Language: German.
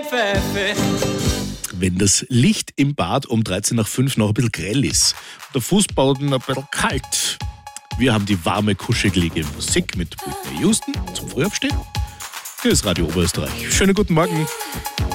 Pfeife. Wenn das Licht im Bad um 13 nach 5 noch ein bisschen grell ist, der Fußboden ein bisschen kalt. Wir haben die warme, kuschelige Musik mit Whitney Houston zum Frühaufstehen. Hier ist Radio Oberösterreich. Schönen guten Morgen.